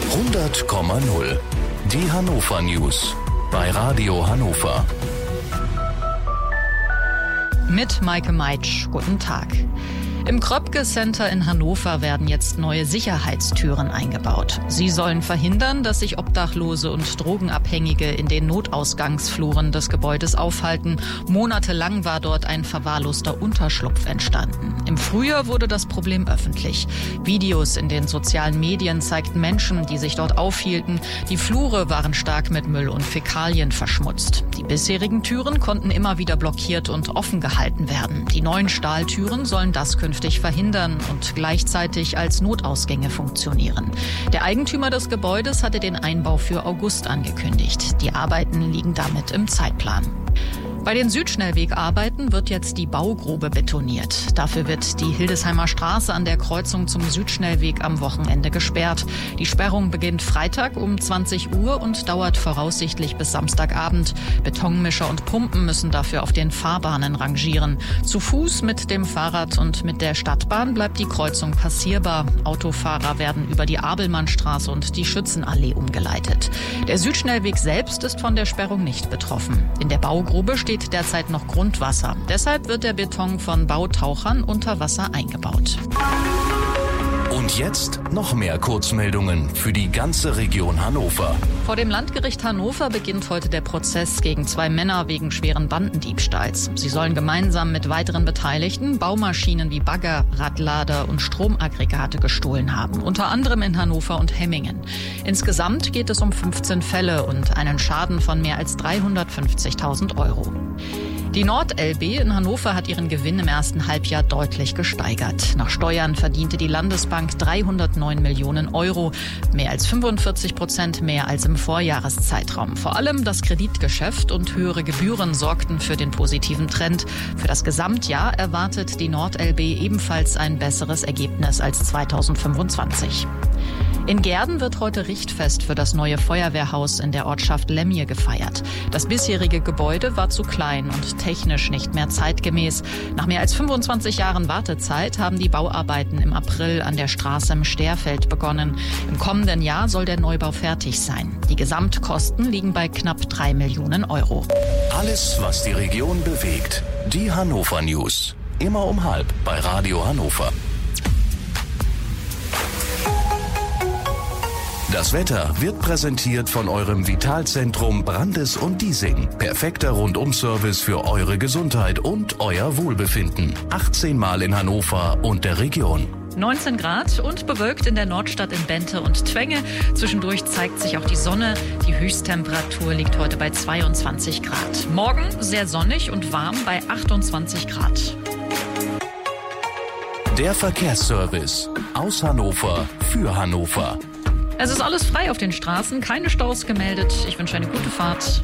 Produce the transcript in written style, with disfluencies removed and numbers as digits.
100,0. Die Hannover News bei Radio Hannover. Mit Maike Meitsch. Guten Tag. Im Kröpke Center in Hannover werden jetzt neue Sicherheitstüren eingebaut. Sie sollen verhindern, dass sich Obdachlose und Drogenabhängige in den Notausgangsfluren des Gebäudes aufhalten. Monatelang war dort ein verwahrloster Unterschlupf entstanden. Im Frühjahr wurde das Problem öffentlich. Videos in den sozialen Medien zeigten Menschen, die sich dort aufhielten. Die Flure waren stark mit Müll und Fäkalien verschmutzt. Die bisherigen Türen konnten immer wieder blockiert und offen gehalten werden. Die neuen Stahltüren sollen das künftig verhindern und gleichzeitig als Notausgänge funktionieren. Der Eigentümer des Gebäudes hatte den Einbau für August angekündigt. Die Arbeiten liegen damit im Zeitplan. Bei den Südschnellwegarbeiten wird jetzt die Baugrube betoniert. Dafür wird die Hildesheimer Straße an der Kreuzung zum Südschnellweg am Wochenende gesperrt. Die Sperrung beginnt Freitag um 20 Uhr und dauert voraussichtlich bis Samstagabend. Betonmischer und Pumpen müssen dafür auf den Fahrbahnen rangieren. Zu Fuß, mit dem Fahrrad und mit der Stadtbahn bleibt die Kreuzung passierbar. Autofahrer werden über die Abelmannstraße und die Schützenallee umgeleitet. Der Südschnellweg selbst ist von der Sperrung nicht betroffen. In der Baugrube steht derzeit noch Grundwasser. Deshalb wird der Beton von Bautauchern unter Wasser eingebaut. Und jetzt noch mehr Kurzmeldungen für die ganze Region Hannover. Vor dem Landgericht Hannover beginnt heute der Prozess gegen 2 Männer wegen schweren Bandendiebstahls. Sie sollen gemeinsam mit weiteren Beteiligten Baumaschinen wie Bagger, Radlader und Stromaggregate gestohlen haben, unter anderem in Hannover und Hemmingen. Insgesamt geht es um 15 Fälle und einen Schaden von mehr als 350.000 €. Die NordLB in Hannover hat ihren Gewinn im ersten Halbjahr deutlich gesteigert. Nach Steuern verdiente die Landesbank 309 Millionen €, mehr als 45% mehr als im Vorjahreszeitraum. Vor allem das Kreditgeschäft und höhere Gebühren sorgten für den positiven Trend. Für das Gesamtjahr erwartet die NordLB ebenfalls ein besseres Ergebnis als 2025. In Gehrden wird heute Richtfest für das neue Feuerwehrhaus in der Ortschaft Lemje gefeiert. Das bisherige Gebäude war zu klein und technisch nicht mehr zeitgemäß. Nach mehr als 25 Jahren Wartezeit haben die Bauarbeiten im April an der Straße im Sterfeld begonnen. Im kommenden Jahr soll der Neubau fertig sein. Die Gesamtkosten liegen bei knapp 3 Millionen € Alles, was die Region bewegt. Die Hannover News. Immer um 12 bei Radio Hannover. Das Wetter wird präsentiert von eurem Vitalzentrum Brandes und Diesing. Perfekter Rundum-Service für eure Gesundheit und euer Wohlbefinden. 18 Mal in Hannover und der Region. 19 Grad und bewölkt in der Nordstadt in Bente und Twenge. Zwischendurch zeigt sich auch die Sonne. Die Höchsttemperatur liegt heute bei 22 Grad. Morgen sehr sonnig und warm bei 28 Grad. Der Verkehrsservice aus Hannover für Hannover. Es ist alles frei auf den Straßen, keine Staus gemeldet. Ich wünsche eine gute Fahrt.